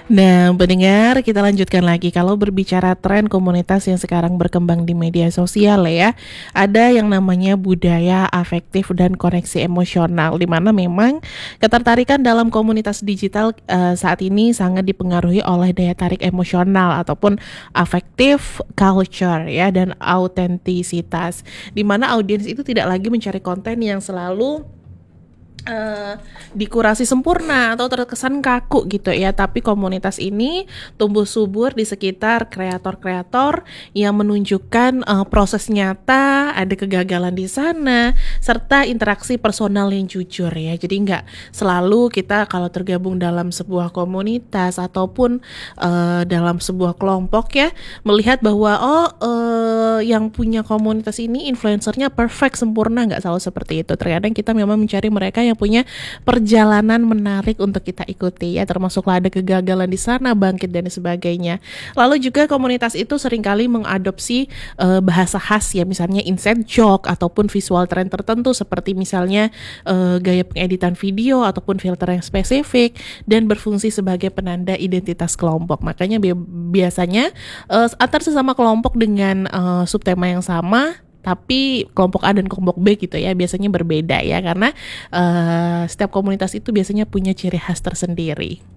Nah, pendengar, kita lanjutkan lagi. Kalau berbicara tren komunitas yang sekarang berkembang di media sosial ya, ada yang namanya budaya afektif dan koneksi emosional, di mana memang ketertarikan dalam komunitas digital saat ini sangat dipengaruhi oleh daya tarik emosional ataupun affective culture ya, dan autentisitas, di mana audiens itu tidak lagi mencari konten yang selalu dikurasi sempurna atau terkesan kaku gitu ya, tapi komunitas ini tumbuh subur di sekitar kreator-kreator yang menunjukkan proses nyata, ada kegagalan di sana, serta interaksi personal yang jujur ya. Jadi nggak selalu kita kalau tergabung dalam sebuah komunitas ataupun dalam sebuah kelompok ya, melihat bahwa yang punya komunitas ini influencernya perfect, sempurna, nggak selalu seperti itu. Terkadang kita memang mencari mereka yang punya perjalanan menarik untuk kita ikuti ya, termasuklah ada kegagalan di sana, bangkit dan sebagainya. Lalu juga komunitas itu seringkali mengadopsi bahasa khas ya, misalnya inside joke ataupun visual trend tertentu seperti misalnya gaya pengeditan video ataupun filter yang spesifik dan berfungsi sebagai penanda identitas kelompok. Makanya biasanya antar sesama kelompok dengan subtema yang sama, tapi kelompok A dan kelompok B gitu ya biasanya berbeda ya, karena setiap komunitas itu biasanya punya ciri khas tersendiri.